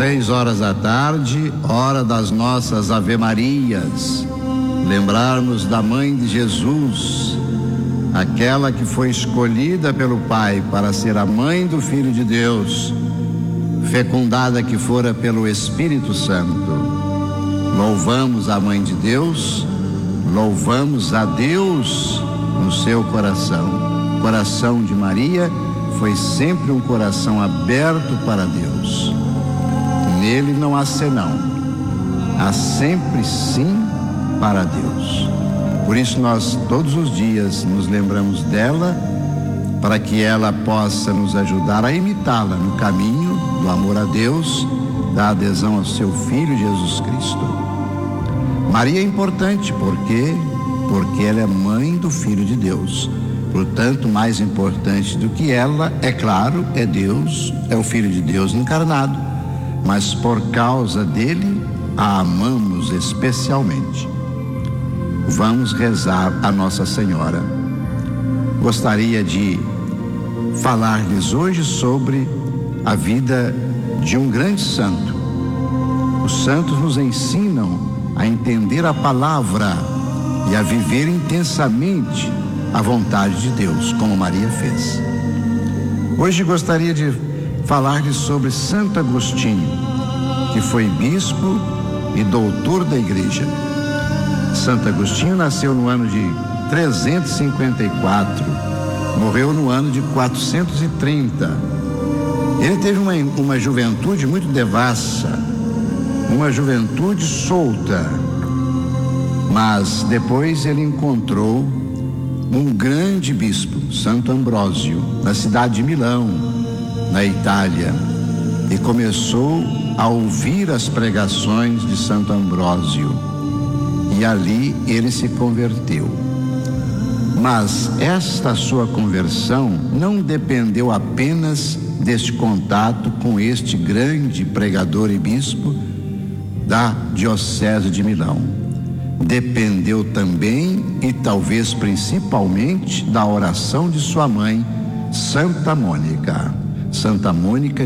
6 horas da tarde, hora das nossas Ave-Marias. Lembrarmos da mãe de Jesus, aquela que foi escolhida pelo Pai para ser a mãe do Filho de Deus, fecundada que fora pelo Espírito Santo. Louvamos a Mãe de Deus, louvamos a Deus no seu coração. O coração de Maria foi sempre um coração aberto para Deus. Nele não há senão, há sempre sim para Deus. Por isso nós todos os dias nos lembramos dela, para que ela possa nos ajudar a imitá-la no caminho do amor a Deus, da adesão ao seu Filho Jesus Cristo. Maria é importante porque ela é mãe do Filho de Deus. Portanto, mais importante do que ela, é claro, é Deus, é o Filho de Deus encarnado. Mas por causa dele, a amamos especialmente. Vamos rezar a Nossa Senhora. Gostaria de falar-lhes hoje sobre a vida de um grande santo. Os santos nos ensinam a entender a palavra e a viver intensamente a vontade de Deus, como Maria fez. Hoje gostaria de falar-lhes sobre Santo Agostinho, que foi bispo e doutor da Igreja. Santo Agostinho nasceu no ano de 354, morreu no ano de 430. Ele teve uma juventude muito devassa, uma juventude solta, mas depois ele encontrou um grande bispo, Santo Ambrósio, na cidade de Milão, na Itália, e começou a ouvir as pregações de Santo Ambrósio, e ali ele se converteu. Mas esta sua conversão não dependeu apenas deste contato com este grande pregador e bispo da Diocese de Milão. Dependeu também e talvez principalmente da oração de sua mãe, Santa Mônica. Santa Mônica